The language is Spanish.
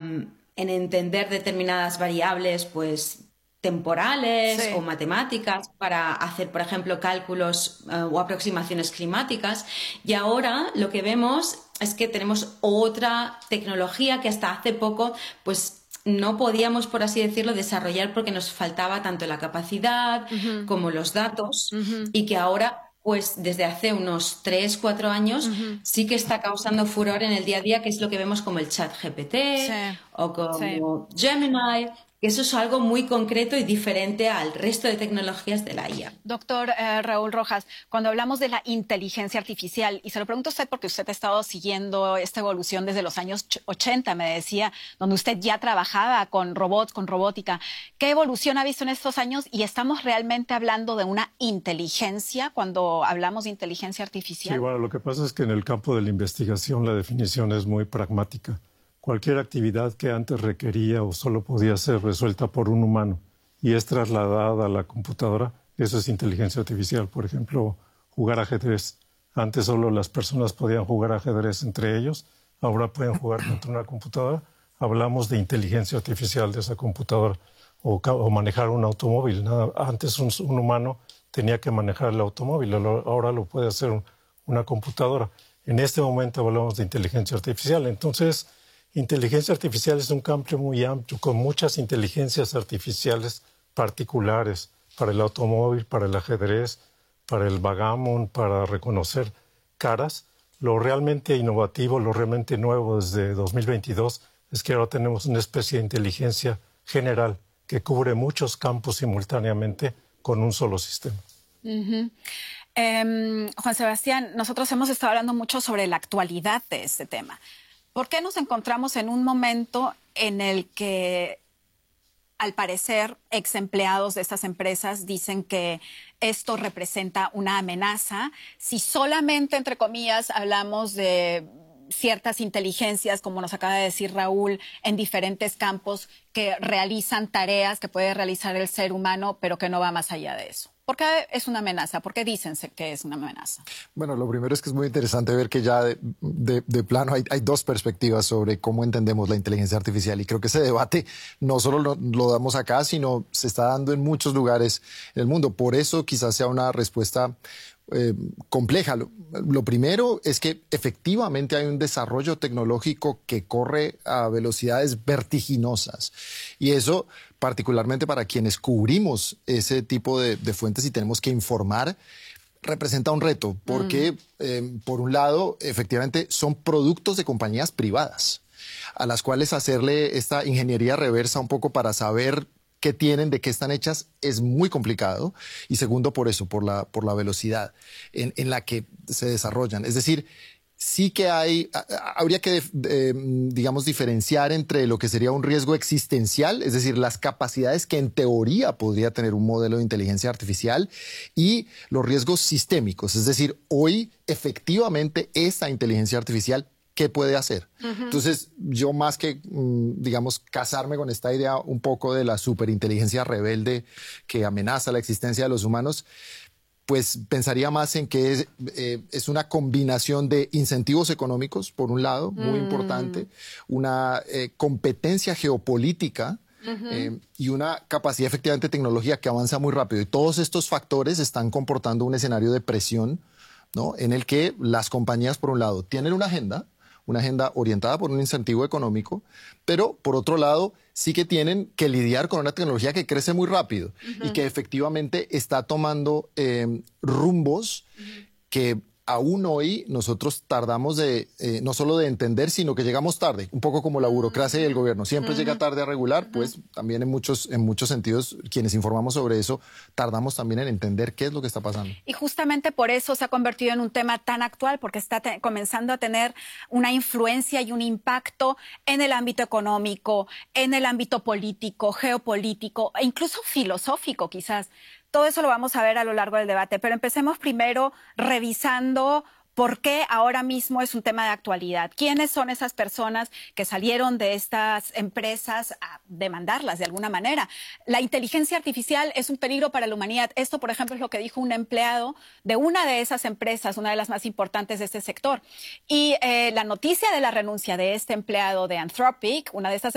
en entender determinadas variables, pues temporales Sí. o matemáticas para hacer, por ejemplo, cálculos o aproximaciones climáticas. Y ahora lo que vemos es que tenemos otra tecnología que hasta hace poco, pues no podíamos, por así decirlo, desarrollar porque nos faltaba tanto la capacidad Ujú, como los datos ujú, y que ahora, pues desde hace unos 3 4 años ujú. sí que está causando furor en el día a día, que es lo que vemos como el chat Sí, GPT o sí. como Gemini, que eso es algo muy concreto y diferente al resto de tecnologías de la IA. Doctor Raúl Rojas, cuando hablamos de la inteligencia artificial, y se lo pregunto a usted porque usted ha estado siguiendo esta evolución desde los años 80, me decía, donde usted ya trabajaba con robots, con robótica. ¿Qué evolución ha visto en estos años? ¿Y estamos realmente hablando de una inteligencia cuando hablamos de inteligencia Sí, artificial? bueno, lo que pasa es que en el campo de la investigación la definición es muy pragmática. Cualquier actividad que antes requería o solo podía ser resuelta por un humano y es trasladada a la computadora, eso es inteligencia artificial. Por ejemplo, jugar ajedrez. Antes solo las personas podían jugar ajedrez entre ellos, ahora pueden jugar contra una computadora. Hablamos de inteligencia artificial de esa computadora o manejar un automóvil. Antes un humano tenía que manejar el automóvil, ahora lo puede hacer una computadora. En este momento hablamos de inteligencia artificial. Entonces, inteligencia artificial es un campo muy amplio, con muchas inteligencias artificiales particulares para el automóvil, para el ajedrez, para el backgammon, para reconocer caras. Lo realmente innovativo, lo realmente nuevo desde 2022 es que ahora tenemos una especie de inteligencia general que cubre muchos campos simultáneamente con un solo sistema. Uh-huh. Juan Sebastián, nosotros hemos estado hablando mucho sobre la actualidad de este tema. ¿Por qué nos encontramos en un momento en el que, al parecer, ex empleados de estas empresas dicen que esto representa una amenaza? Si solamente, entre comillas, hablamos de ciertas inteligencias, como nos acaba de decir Raúl, en diferentes campos que realizan tareas que puede realizar el ser humano, pero que no va más allá de eso. ¿Por qué es una amenaza? ¿Por qué dicen que es una amenaza? Bueno, lo primero es que es muy interesante ver que ya de plano hay dos perspectivas sobre cómo entendemos la inteligencia artificial, y creo que ese debate no solo lo damos acá, sino se está dando en muchos lugares en el mundo. Por eso quizás sea una respuesta compleja. Lo primero es que efectivamente hay un desarrollo tecnológico que corre a velocidades vertiginosas, y eso, particularmente para quienes cubrimos ese tipo de fuentes y tenemos que informar, representa un reto porque, por un lado, efectivamente son productos de compañías privadas a las cuales hacerle esta ingeniería reversa un poco para saber qué tienen, de qué están hechas, es muy complicado. Y segundo, por eso, por la velocidad en la que se desarrollan. Es decir, sí que habría que, digamos, diferenciar entre lo que sería un riesgo existencial, es decir, las capacidades que en teoría podría tener un modelo de inteligencia artificial, y los riesgos sistémicos. Es decir, hoy efectivamente esta inteligencia artificial, ¿qué puede hacer? Entonces, yo más que, digamos, casarme con esta idea un poco de la superinteligencia rebelde que amenaza la existencia de los humanos, pues pensaría más en que es una combinación de incentivos económicos, por un lado, muy importante, una competencia geopolítica, y una capacidad efectivamente de tecnología que avanza muy rápido. Y todos estos factores están comportando un escenario de presión, ¿no?, en el que las compañías, por un lado, tienen una agenda orientada por un incentivo económico, pero por otro lado sí que tienen que lidiar con una tecnología que crece muy rápido y que efectivamente está tomando rumbos que aún hoy nosotros tardamos no solo de entender, sino que llegamos tarde, un poco como la burocracia y el gobierno. Siempre llega tarde a regular, pues también en muchos sentidos, quienes informamos sobre eso, tardamos también en entender qué es lo que está pasando. Y justamente por eso se ha convertido en un tema tan actual, porque está comenzando a tener una influencia y un impacto en el ámbito económico, en el ámbito político, geopolítico e incluso filosófico, quizás. Todo eso lo vamos a ver a lo largo del debate, pero empecemos primero revisando por qué ahora mismo es un tema de actualidad. ¿Quiénes son esas personas que salieron de estas empresas a demandarlas de alguna manera? La inteligencia artificial es un peligro para la humanidad. Esto, por ejemplo, es lo que dijo un empleado de una de esas empresas, una de las más importantes de este sector. Y la noticia de la renuncia de este empleado de Anthropic, una de estas